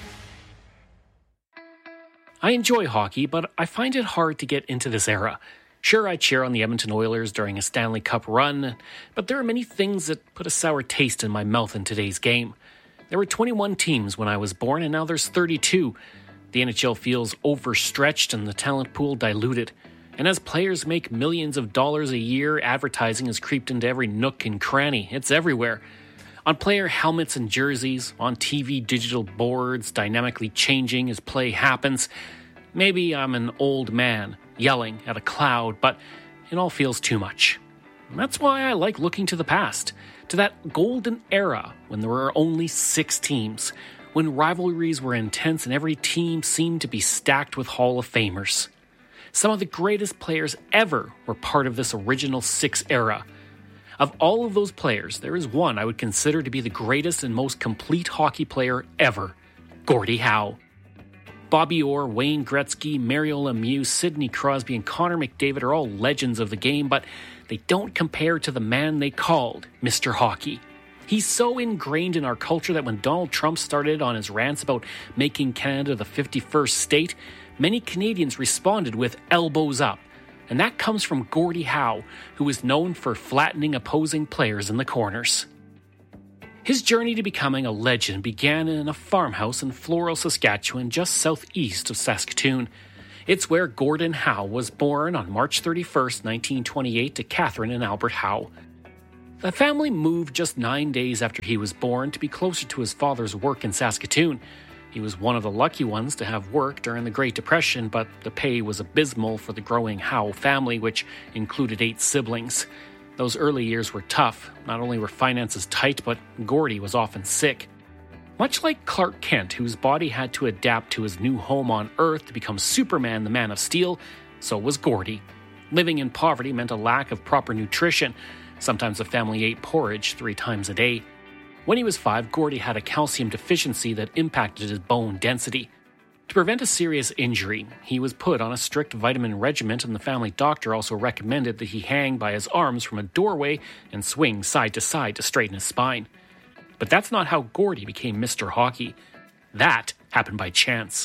I enjoy hockey, but I find it hard to get into this era. Sure, I cheer on the Edmonton Oilers during a Stanley Cup run, but there are many things that put a sour taste in my mouth in today's game. There were twenty-one teams when I was born, and now there's thirty-two. The N H L feels overstretched and the talent pool diluted. And as players make millions of dollars a year, advertising has creeped into every nook and cranny. It's everywhere. On player helmets and jerseys, on T V digital boards, dynamically changing as play happens. Maybe I'm an old man yelling at a cloud, but it all feels too much. And that's why I like looking to the past, to that golden era when there were only six teams, when rivalries were intense and every team seemed to be stacked with Hall of Famers. Some of the greatest players ever were part of this original six era. Of all of those players, there is one I would consider to be the greatest and most complete hockey player ever, Gordie Howe. Bobby Orr, Wayne Gretzky, Mario Lemieux, Sidney Crosby, and Connor McDavid are all legends of the game, but they don't compare to the man they called Mister Hockey. He's so ingrained in our culture that when Donald Trump started on his rants about making Canada the fifty-first state, many Canadians responded with elbows up. And that comes from Gordie Howe, who is known for flattening opposing players in the corners. His journey to becoming a legend began in a farmhouse in Floral, Saskatchewan, just southeast of Saskatoon. It's where Gordon Howe was born on March thirty-first, nineteen twenty-eight, to Catherine and Albert Howe. The family moved just nine days after he was born to be closer to his father's work in Saskatoon. He was one of the lucky ones to have work during the Great Depression, but the pay was abysmal for the growing Howe family, which included eight siblings. Those early years were tough. Not only were finances tight, but Gordie was often sick. Much like Clark Kent, whose body had to adapt to his new home on Earth to become Superman, the Man of Steel, so was Gordie. Living in poverty meant a lack of proper nutrition. Sometimes the family ate porridge three times a day. When he was five, Gordie had a calcium deficiency that impacted his bone density. To prevent a serious injury, he was put on a strict vitamin regimen, and the family doctor also recommended that he hang by his arms from a doorway and swing side to side to straighten his spine. But that's not how Gordie became Mister Hockey. That happened by chance.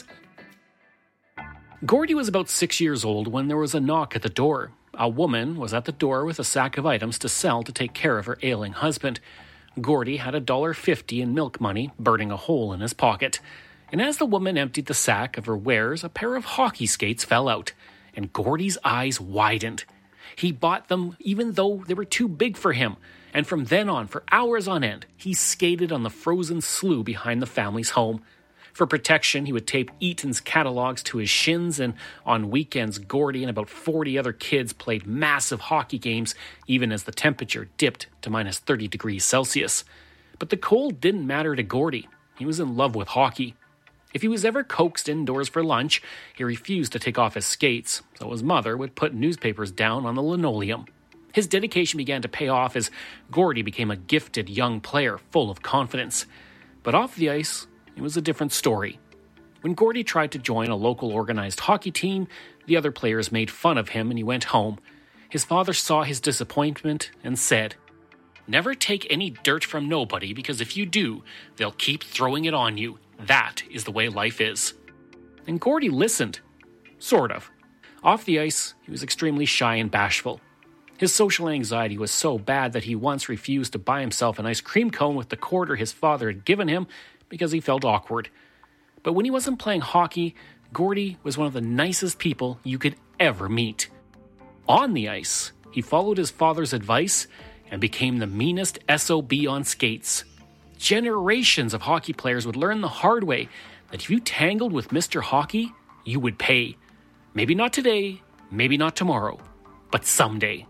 Gordie was about six years old when there was a knock at the door. A woman was at the door with a sack of items to sell to take care of her ailing husband. Gordie had a dollar fifty in milk money burning a hole in his pocket. And as the woman emptied the sack of her wares, a pair of hockey skates fell out, and Gordie's eyes widened. He bought them even though they were too big for him, and from then on, for hours on end, he skated on the frozen slough behind the family's home. For protection, he would tape Eaton's catalogs to his shins, and on weekends, Gordie and about forty other kids played massive hockey games, even as the temperature dipped to minus thirty degrees Celsius. But the cold didn't matter to Gordie. He was in love with hockey. If he was ever coaxed indoors for lunch, he refused to take off his skates, so his mother would put newspapers down on the linoleum. His dedication began to pay off as Gordie became a gifted young player full of confidence. But off the ice, it was a different story. When Gordie tried to join a local organized hockey team, the other players made fun of him and he went home. His father saw his disappointment and said, "Never take any dirt from nobody, because if you do, they'll keep throwing it on you. That is the way life is." And Gordie listened. Sort of. Off the ice, he was extremely shy and bashful. His social anxiety was so bad that he once refused to buy himself an ice cream cone with the quarter his father had given him because he felt awkward. But when he wasn't playing hockey, Gordie was one of the nicest people you could ever meet. On the ice, he followed his father's advice and became the meanest S O B on skates. Generations of hockey players would learn the hard way that if you tangled with Mister Hockey, you would pay. Maybe not today, maybe not tomorrow, but someday.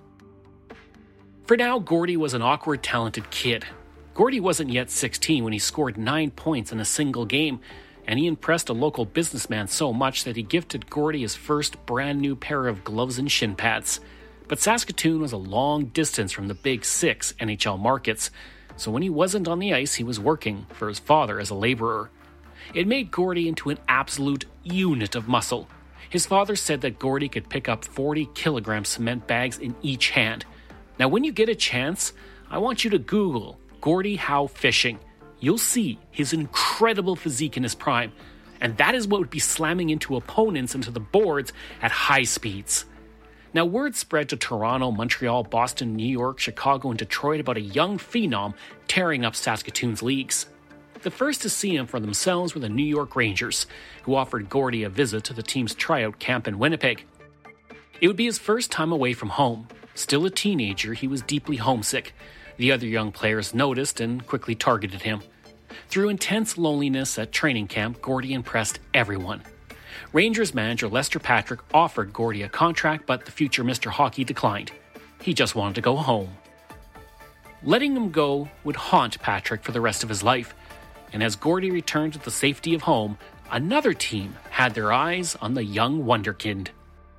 For now, Gordie was an awkward, talented kid. Gordie wasn't yet sixteen when he scored nine points in a single game, and he impressed a local businessman so much that he gifted Gordie his first brand new pair of gloves and shin pads. But Saskatoon was a long distance from the Big Six N H L markets, so when he wasn't on the ice, he was working for his father as a laborer. It made Gordie into an absolute unit of muscle. His father said that Gordie could pick up forty kilogram cement bags in each hand. Now, when you get a chance, I want you to Google Gordie Howe fishing. You'll see his incredible physique in his prime, and that is what would be slamming into opponents into the boards at high speeds. Now, word spread to Toronto, Montreal, Boston, New York, Chicago, and Detroit about a young phenom tearing up Saskatoon's leagues. The first to see him for themselves were the New York Rangers, who offered Gordie a visit to the team's tryout camp in Winnipeg. It would be his first time away from home. Still a teenager, he was deeply homesick. The other young players noticed and quickly targeted him. Through intense loneliness at training camp, Gordie impressed everyone. Rangers manager Lester Patrick offered Gordie a contract, but the future Mister Hockey declined. He just wanted to go home. Letting him go would haunt Patrick for the rest of his life, and as Gordie returned to the safety of home, another team had their eyes on the young wonderkind.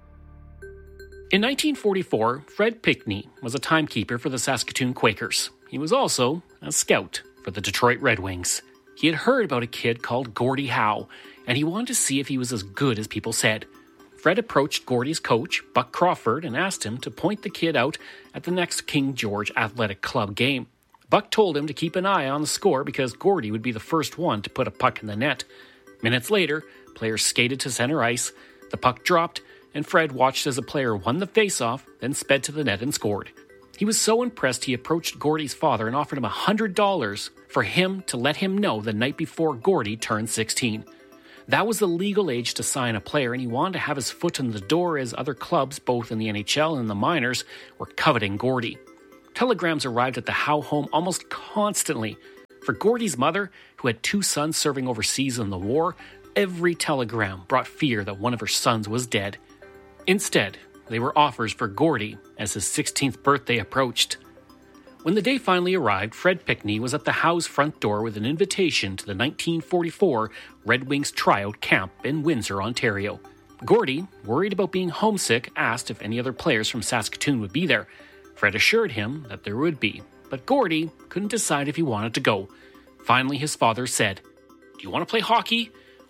In nineteen forty-four, Fred Pinckney was a timekeeper for the Saskatoon Quakers. He was also a scout for the Detroit Red Wings. He had heard about a kid called Gordie Howe, and he wanted to see if he was as good as people said. Fred approached Gordie's coach, Buck Crawford, and asked him to point the kid out at the next King George Athletic Club game. Buck told him to keep an eye on the score because Gordie would be the first one to put a puck in the net. Minutes later, players skated to center ice, the puck dropped, and Fred watched as a player won the faceoff, then sped to the net and scored. He was so impressed he approached Gordie's father and offered him one hundred dollars for him to let him know the night before Gordie turned sixteen. That was the legal age to sign a player, and he wanted to have his foot in the door as other clubs, both in the N H L and the minors, were coveting Gordie. Telegrams arrived at the Howe home almost constantly. For Gordie's mother, who had two sons serving overseas in the war, every telegram brought fear that one of her sons was dead. Instead, they were offers for Gordie as his sixteenth birthday approached. When the day finally arrived, Fred Pinckney was at the Howe's front door with an invitation to the nineteen forty-four Red Wings tryout camp in Windsor, Ontario. Gordie, worried about being homesick, asked if any other players from Saskatoon would be there. Fred assured him that there would be, but Gordie couldn't decide if he wanted to go. Finally, his father said, "Do you want to play hockey,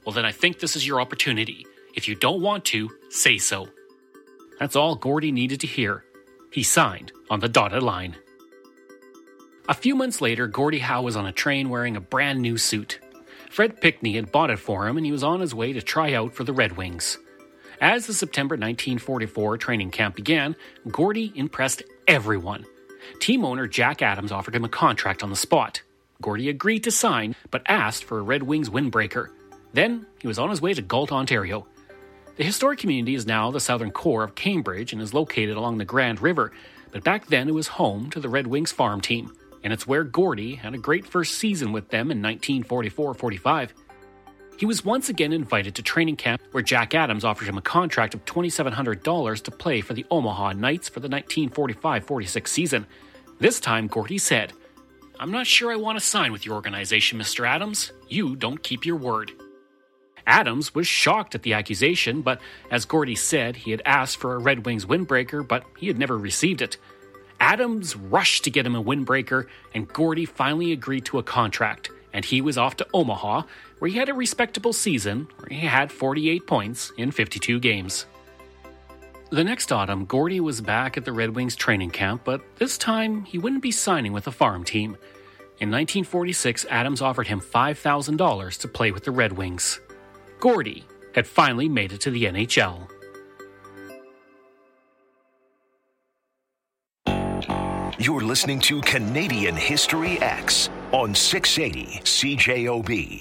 Well, then I think this is your opportunity. If you don't want to, say so. That's all Gordie needed to hear. He signed on the dotted line. A few months later, Gordie Howe was on a train wearing a brand new suit. Fred Pickney had bought it for him, and he was on his way to try out for the Red Wings. As the September nineteen forty-four training camp began, Gordie impressed everyone. Team owner Jack Adams offered him a contract on the spot. Gordie agreed to sign, but asked for a Red Wings windbreaker. Then he was on his way to Galt, Ontario. The historic community is now the southern core of Cambridge and is located along the Grand River, but back then it was home to the Red Wings farm team, and it's where Gordie had a great first season with them in nineteen forty-four forty-five. He was once again invited to training camp, where Jack Adams offered him a contract of twenty-seven hundred dollars to play for the Omaha Knights for the nineteen forty-five forty-six season. This time, Gordie said, "I'm not sure I want to sign with your organization, Mister Adams. You don't keep your word." Adams was shocked at the accusation, but as Gordie said, he had asked for a Red Wings windbreaker, but he had never received it. Adams rushed to get him a windbreaker, and Gordie finally agreed to a contract, and he was off to Omaha, where he had a respectable season, where he had forty-eight points in fifty-two games. The next autumn, Gordie was back at the Red Wings training camp, but this time he wouldn't be signing with the farm team. In nineteen forty-six, Adams offered him five thousand dollars to play with the Red Wings. Gordie had finally made it to the N H L. You're listening to Canadian History X on six eighty C J O B.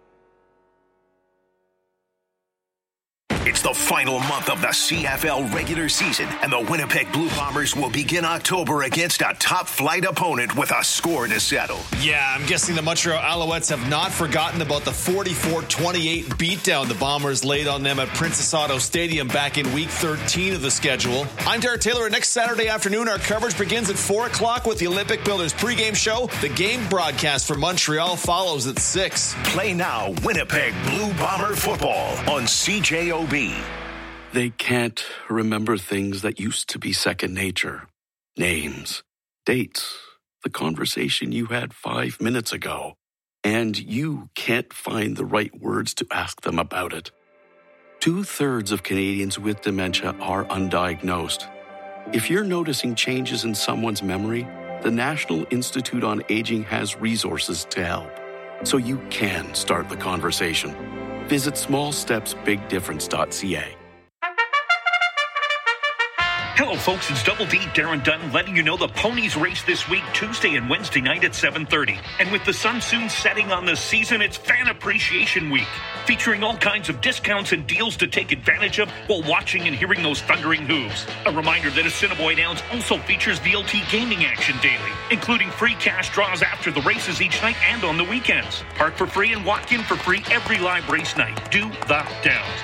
It's the final month of the C F L regular season, and the Winnipeg Blue Bombers will begin October against a top-flight opponent with a score to settle. Yeah, I'm guessing the Montreal Alouettes have not forgotten about the forty-four twenty-eight beatdown the Bombers laid on them at Princess Auto Stadium back in week thirteen of the schedule. I'm Derek Taylor, and next Saturday afternoon, our coverage begins at four o'clock with the Olympic Builders pregame show. The game broadcast for Montreal follows at six. Play now Winnipeg Blue Bomber football on C J O B. They can't remember things that used to be second nature. Names, dates, the conversation you had five minutes ago. And you can't find the right words to ask them about it. Two-thirds of Canadians with dementia are undiagnosed. If you're noticing changes in someone's memory, the National Institute on Aging has resources to help. So you can start the conversation. Visit small steps big difference dot c a. Hello, folks. It's Double D, Darren Dunn, letting you know the ponies race this week, Tuesday and Wednesday night at seven thirty. And with the sun soon setting on the season, it's Fan Appreciation Week, featuring all kinds of discounts and deals to take advantage of while watching and hearing those thundering hooves. A reminder that Assiniboine Downs also features V L T gaming action daily, including free cash draws after the races each night and on the weekends. Park for free and walk in for free every live race night. Do the Downs.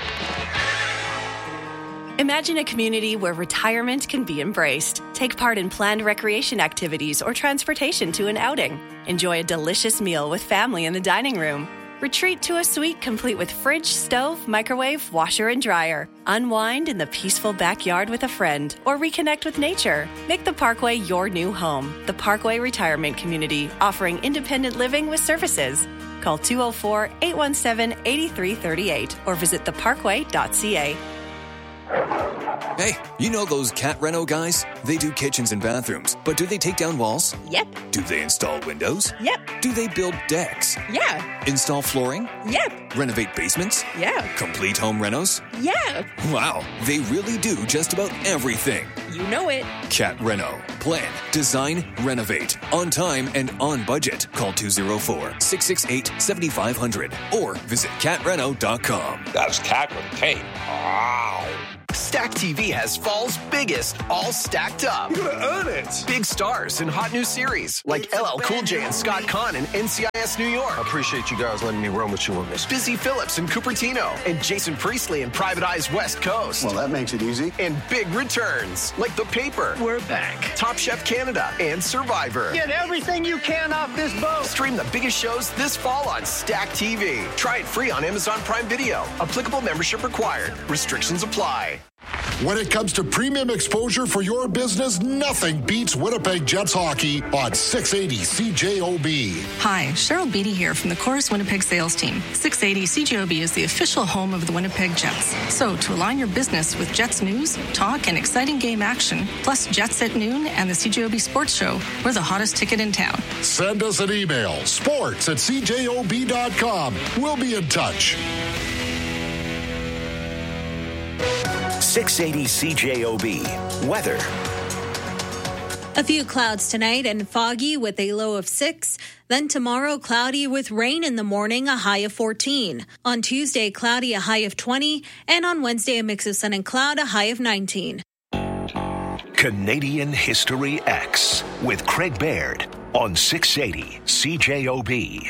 Imagine a community where retirement can be embraced. Take part in planned recreation activities or transportation to an outing. Enjoy a delicious meal with family in the dining room. Retreat to a suite complete with fridge, stove, microwave, washer, and dryer. Unwind in the peaceful backyard with a friend or reconnect with nature. Make the Parkway your new home. The Parkway Retirement Community, offering independent living with services. Call two oh four, eight one seven, eight three three eight or visit the parkway dot c a. Hey, you know those Cat Reno guys? They do kitchens and bathrooms, but do they take down walls? Yep. Do they install windows? Yep. Do they build decks? Yeah. Install flooring? Yep. Renovate basements? Yeah. Complete home renos? Yeah. Wow, they really do just about everything. You know it. Cat Reno. Plan, design, renovate. On time and on budget. Call two oh four, six six eight, seven five zero zero or visit cat reno dot com. That's cat with a K. Wow. Stack T V has fall's biggest, all stacked up. You're gonna earn it. Big stars and hot new series like L L Cool J and Scott Conn in N C I S New York. I appreciate you guys letting me run with you on this. Busy Phillips and Cupertino and Jason Priestley in Private Eye's West Coast. Well, that makes it easy. And big returns like The Paper. We're back. Top Chef Canada and Survivor. Get everything you can off this boat. Stream the biggest shows this fall on Stack T V. Try it free on Amazon Prime Video. Applicable membership required. Restrictions apply. When it comes to premium exposure for your business, nothing beats Winnipeg Jets hockey on six eighty C J O B. Hi, Cheryl Beatty here from the Chorus Winnipeg sales team. six eighty C J O B is the official home of the Winnipeg Jets. So to align your business with Jets news, talk, and exciting game action, plus Jets at noon and the C J O B Sports Show, we're the hottest ticket in town. Send us an email, sports at c j o b dot com. We'll be in touch. six eighty C J O B. Weather. A few clouds tonight and foggy with a low of six. Then tomorrow, cloudy with rain in the morning, a high of fourteen. On Tuesday, cloudy, a high of twenty. And on Wednesday, a mix of sun and cloud, a high of nineteen. Canadian History X with Craig Baird on six eighty C J O B.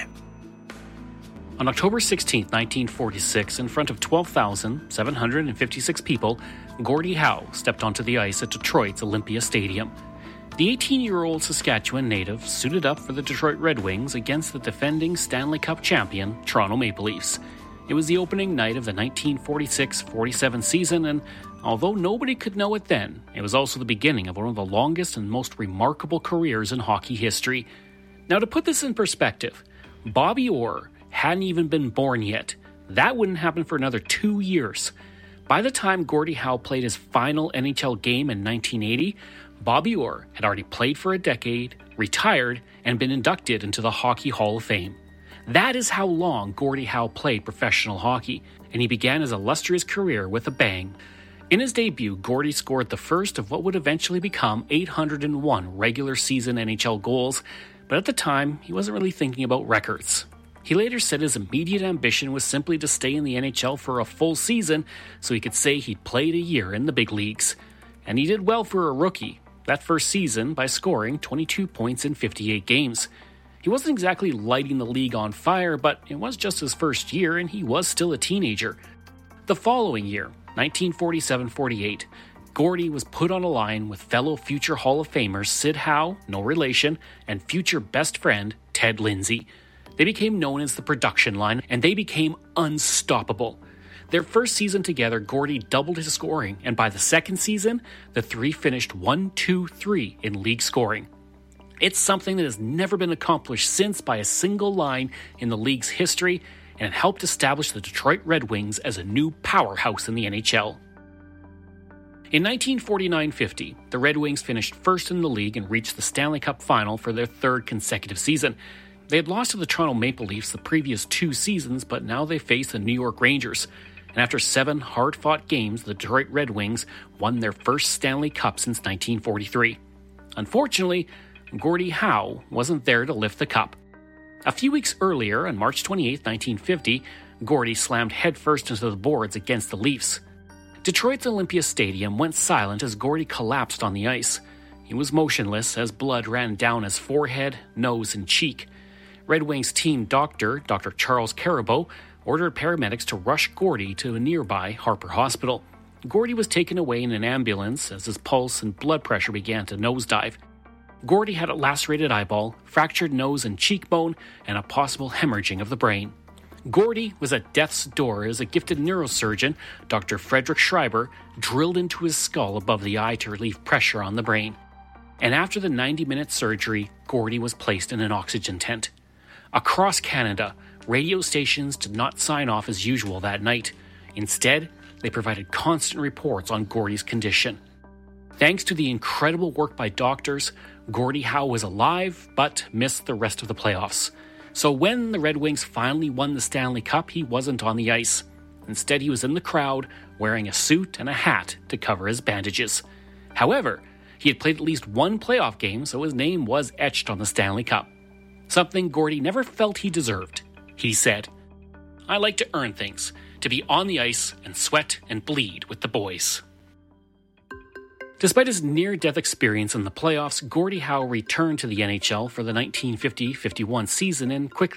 On October sixteenth, nineteen forty-six, in front of twelve thousand seven hundred fifty-six people, Gordie Howe stepped onto the ice at Detroit's Olympia Stadium. The eighteen-year-old Saskatchewan native suited up for the Detroit Red Wings against the defending Stanley Cup champion, Toronto Maple Leafs. It was the opening night of the nineteen forty-six forty-seven season, and although nobody could know it then, it was also the beginning of one of the longest and most remarkable careers in hockey history. Now, to put this in perspective, Bobby Orr hadn't even been born yet. That wouldn't happen for another two years. By the time Gordie Howe played his final N H L game in nineteen eighty, Bobby Orr had already played for a decade, retired, and been inducted into the Hockey Hall of Fame. That is how long Gordie Howe played professional hockey, and he began his illustrious career with a bang. In his debut, Gordie scored the first of what would eventually become eight hundred one regular season N H L goals, but at the time, he wasn't really thinking about records. He later said his immediate ambition was simply to stay in the N H L for a full season so he could say he'd played a year in the big leagues. And he did well for a rookie that first season by scoring twenty-two points in fifty-eight games. He wasn't exactly lighting the league on fire, but it was just his first year and he was still a teenager. The following year, nineteen forty-seven forty-eight, Gordie was put on a line with fellow future Hall of Famers Sid Howe, no relation, and future best friend Ted Lindsay. They became known as the production line, and they became unstoppable. Their first season together, Gordie doubled his scoring, and by the second season, the three finished one two three in league scoring. It's something that has never been accomplished since by a single line in the league's history, and it helped establish the Detroit Red Wings as a new powerhouse in the N H L. In nineteen forty-nine fifty, the Red Wings finished first in the league and reached the Stanley Cup final for their third consecutive season. They had lost to the Toronto Maple Leafs the previous two seasons, but now they faced the New York Rangers. And after seven hard-fought games, the Detroit Red Wings won their first Stanley Cup since nineteen forty-three. Unfortunately, Gordie Howe wasn't there to lift the cup. A few weeks earlier, on March twenty-eighth, nineteen fifty, Gordie slammed headfirst into the boards against the Leafs. Detroit's Olympia Stadium went silent as Gordie collapsed on the ice. He was motionless as blood ran down his forehead, nose, and cheek. Red Wings team doctor, Doctor Charles Carabot, ordered paramedics to rush Gordie to a nearby Harper Hospital. Gordie was taken away in an ambulance as his pulse and blood pressure began to nosedive. Gordie had a lacerated eyeball, fractured nose and cheekbone, and a possible hemorrhaging of the brain. Gordie was at death's door as a gifted neurosurgeon, Doctor Frederick Schreiber, drilled into his skull above the eye to relieve pressure on the brain. And after the ninety-minute surgery, Gordie was placed in an oxygen tent. Across Canada, radio stations did not sign off as usual that night. Instead, they provided constant reports on Gordie's condition. Thanks to the incredible work by doctors, Gordie Howe was alive, but missed the rest of the playoffs. So when the Red Wings finally won the Stanley Cup, he wasn't on the ice. Instead, he was in the crowd, wearing a suit and a hat to cover his bandages. However, he had played at least one playoff game, so his name was etched on the Stanley Cup. Something Gordie never felt he deserved. He said, "I like to earn things, to be on the ice and sweat and bleed with the boys." Despite his near-death experience in the playoffs, Gordie Howe returned to the N H L for the nineteen fifty fifty-one season and quickly